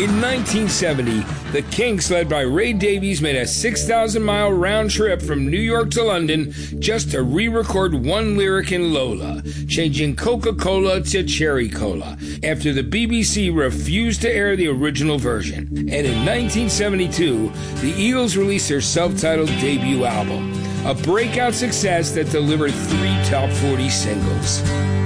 In 1970, the Kinks, led by Ray Davies, made a 6,000-mile round trip from New York to London just to re-record one lyric in Lola, changing Coca-Cola to Cherry Cola, after the BBC refused to air the original version. And in 1972, the Eagles released their self-titled debut album, a breakout success that delivered 3 top 40 singles.